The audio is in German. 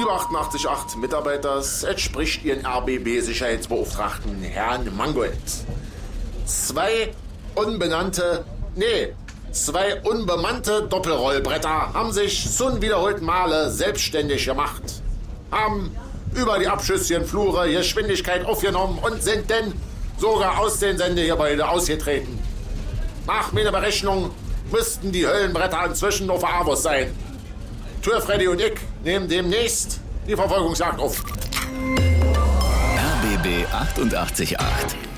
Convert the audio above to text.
Liebe 88.8 Mitarbeiter, es spricht Ihren RBB-Sicherheitsbeauftragten Herrn Mangold. Zwei unbemannte Doppelrollbretter haben sich zum wiederholten Male selbstständig gemacht, haben über die abschüssigen Flure Geschwindigkeit aufgenommen und sind dann sogar aus den Sendegebäuden ausgetreten. Nach meiner Berechnung müssten die Höllenbretter inzwischen auf der Avus sein. Tür Freddy und ich nehmen demnächst die Verfolgungsjagd auf. RBB 88.8